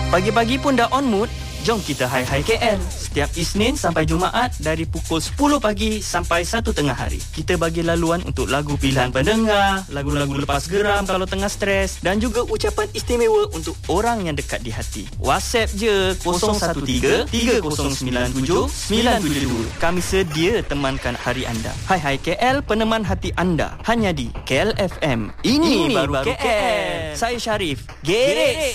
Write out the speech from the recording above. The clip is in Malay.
Pagi-pagi pun dah on mood? Jom kita Hai Hai KL. Setiap Isnin sampai Jumaat dari pukul 10 pagi sampai 1 tengah hari. Kita bagi laluan untuk lagu pilihan pendengar, lagu-lagu lepas geram kalau tengah stres dan juga ucapan istimewa untuk orang yang dekat di hati. WhatsApp je 013 3097 972. Kami sedia temankan hari anda. Hai Hai KL, peneman hati anda. Hanya di KL FM. Ini baru KL. Saya Syarif. Gerek